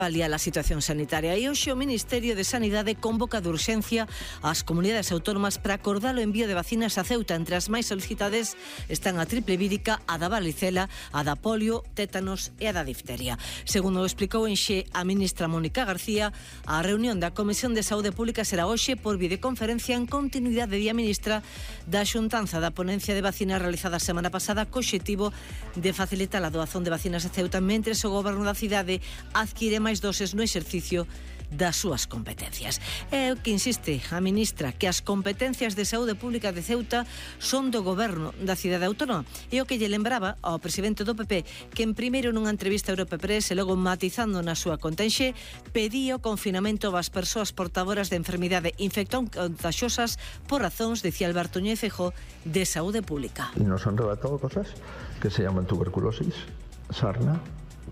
Paliar a situación sanitaria e hoxe o Ministerio de Sanidade convoca de urxencia ás comunidades autónomas para acordar o envío de vacinas a Ceuta. Entre as máis solicitadas están a triple vírica, a da varicela, a da polio, tétanos e a da difteria. Segundo explicou en Xe a ministra Mónica García, a reunión da Comisión de Saúde Pública será hoxe por videoconferencia en continuidade vía ministra da xuntanza da ponencia de vacinas realizada a semana pasada co obxectivo de facilitar a doazón de vacinas a Ceuta mentres o goberno da cidade adquire máis doses no exercicio das súas competencias. É o que insiste a ministra, que as competencias de saúde pública de Ceuta son do goberno da cidade autónoma. E o que lle lembraba ao presidente do PP, que en primeiro nunha entrevista a Europa Press e logo matizando na súa contenxe, pedía o confinamento das persoas portadoras de enfermidade infectocontaxiosas por razóns, decía Alberto Núñez Feijóo, de saúde pública. Y nos han relatado cosas que se llaman tuberculosis, sarna,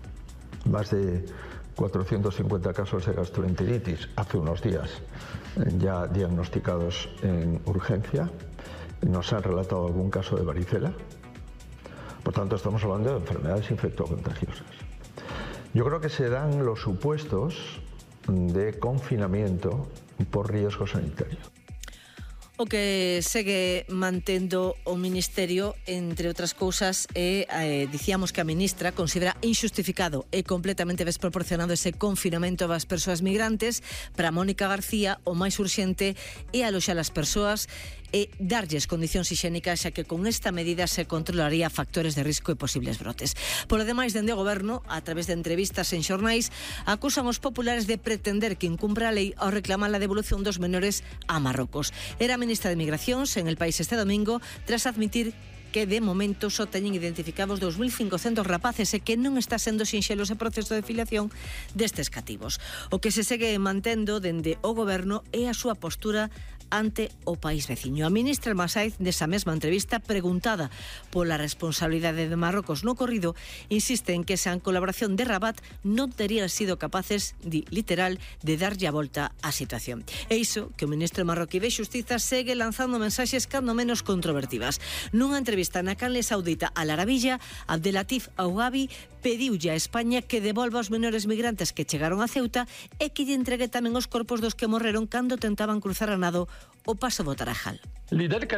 más de 450 casos de gastroenteritis hace unos días ya diagnosticados en urgencia. Nos han relatado algún caso de varicela. Por tanto, estamos hablando de enfermedades infectocontagiosas. Yo creo que se dan los supuestos de confinamiento por riesgo sanitario. O que segue mantendo o Ministerio, entre outras cousas, dicíamos que a ministra considera injustificado e completamente desproporcionado ese confinamento das persoas migrantes. Para Mónica García, o máis urxente é aloxar as persoas e darlles condicións higiénicas, xa que con esta medida se controlaría factores de risco e posibles brotes. Por lo demais, dende o goberno, a través de entrevistas en xornais, acusan os populares de pretender que incumpra a lei ao reclamar a devolución dos menores a Marrocos. Era a ministra de Migracións en El País este domingo, tras admitir que de momento só teñen identificados 2.500 rapaces e que non está sendo sinxelo ese proceso de filiación destes cativos. O que se segue mantendo dende o goberno é a súa postura ante o país veciño. A ministra Masaiz, nesa mesma entrevista, preguntada pola responsabilidade de Marrocos no ocorrido, insiste en que esa colaboración de Rabat non terían sido capaces, literal, de darlle a volta á situación. E iso que o ministro marroquí de Xustiza segue lanzando mensaxes cando menos controvertidas. Nunha entrevista na canle saudita Al Arabilla, Abdelatif Ouabi pediulle a España que devolva os menores migrantes que chegaron a Ceuta e que lle entregue tamén os corpos dos que morreron cando tentaban cruzar a nado o paso do Tarajal. O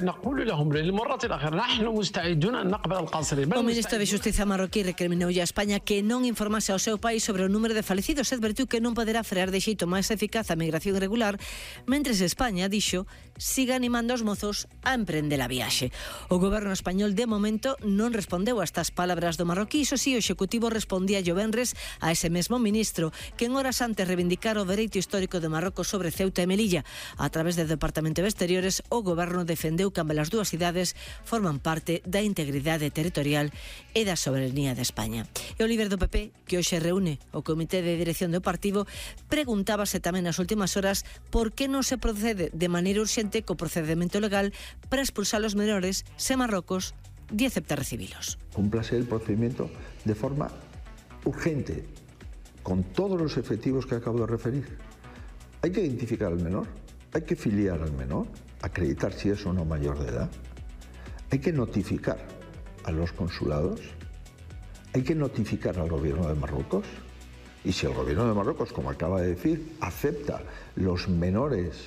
ministro de Xustiza marroquí recriminoulle a España que non informase ao seu país sobre o número de falecidos e advertiu que non poderá frear de xeito máis eficaz a migración irregular, mentres España, dixo, siga animando os mozos a emprender a viaxe. O goberno español, de momento, non respondeu a estas palabras do marroquí. Iso si, o Executivo respondía o venres a ese mesmo ministro, que en horas antes reivindicara o dereito histórico de Marrocos sobre Ceuta e Melilla. A través do Departamento de Exteriores, o goberno defendeu que ambas as dúas cidades forman parte da integridade territorial e da soberanía de España. E o líder do PP, que hoxe reúne o Comité de Dirección do partido, preguntábase tamén nas últimas horas por que non se procede de maneira urxente co procedimento legal para expulsar os menores se Marrocos de aceptar recibilos. Cúmplase el procedimiento de forma urgente, con todos los efectivos que acabo de referir. Hay que identificar al menor, hay que filiar al menor, acreditar si es o no mayor de edad, hay que notificar a los consulados, hay que notificar al gobierno de Marruecos, y si el gobierno de Marruecos, como acaba de decir, acepta los menores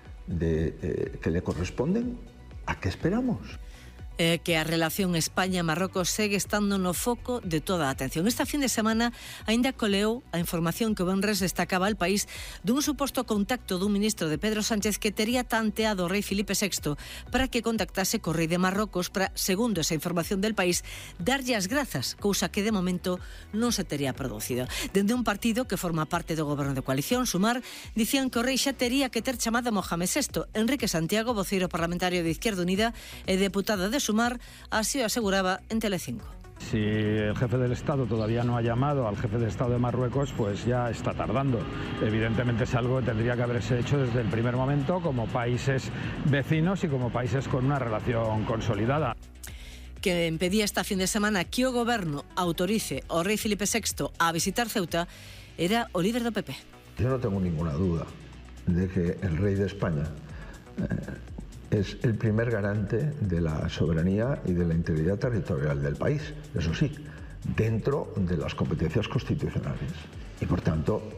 que le corresponden, ¿a qué esperamos? Que a relación España-Marrocos segue estando no foco de toda a atención. Esta fin de semana aínda coleou a información que o venres destacaba al país dun suposto contacto dun ministro de Pedro Sánchez que tería tanteado o rei Filipe VI para que contactase co rei de Marrocos para, segundo esa información del país, darlle as grazas, cousa que de momento non se tería producido. Dende un partido que forma parte do goberno de coalición, Sumar, dicían que o rei xa tería que ter chamado a Mohamed VI. Enrique Santiago, voceiro parlamentario de Izquierda Unida e deputado de Sumar, así lo aseguraba en Telecinco. Si el jefe del Estado todavía no ha llamado al jefe de Estado de Marruecos, pues ya está tardando. Evidentemente es algo que tendría que haberse hecho desde el primer momento como países vecinos y como países con una relación consolidada. Que impedía esta fin de semana que o goberno autorice ao rei Filipe VI a visitar Ceuta era o líder do PP. Yo no tengo ninguna duda de que el rey de España es el primer garante de la soberanía y de la integridad territorial del país, eso sí, dentro de las competencias constitucionales. Y por tanto,